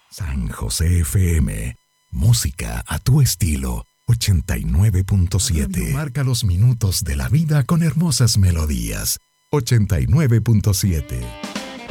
San José FM. Música a tu estilo. 89.7. Marca los minutos de la vida con hermosas melodías. 89.7.